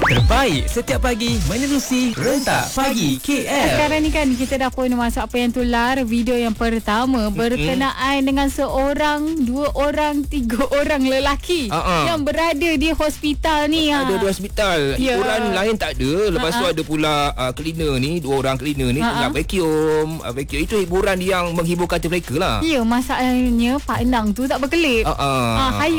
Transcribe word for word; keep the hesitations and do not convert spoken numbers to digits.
terbaik setiap pagi menerusi Rentak Pagi K L. Sekarang ni kan kita dah pun masuk apa yang tular. Video yang pertama berkenaan mm-hmm. dengan seorang, dua orang, tiga orang lelaki uh-uh. yang berada di hospital ni. Ada ha. di hospital. Yeah. Hiburan lain tak ada. Lepas uh-huh. tu ada pula uh, cleaner ni, dua orang cleaner ni uh-huh. tengah vacuum. Uh, vacuum itu hiburan yang menghibur kata mereka lah. Ya, masalahnya Pak Enang tu tak berkelip. Uh-uh. Ha,